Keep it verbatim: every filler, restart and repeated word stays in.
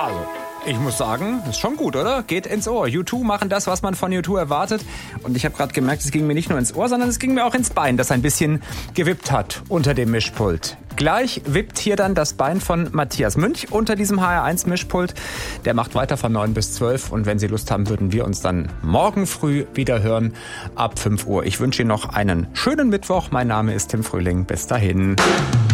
Also, ich muss sagen, ist schon gut, oder? Geht ins Ohr. U zwei machen das, was man von U zwei erwartet. Und ich habe gerade gemerkt, es ging mir nicht nur ins Ohr, sondern es ging mir auch ins Bein, das ein bisschen gewippt hat unter dem Mischpult. Gleich wippt hier dann das Bein von Matthias Münch unter diesem H R eins Mischpult. Der macht weiter von neun bis zwölf. Und wenn Sie Lust haben, würden wir uns dann morgen früh wieder hören ab fünf Uhr. Ich wünsche Ihnen noch einen schönen Mittwoch. Mein Name ist Tim Frühling. Bis dahin.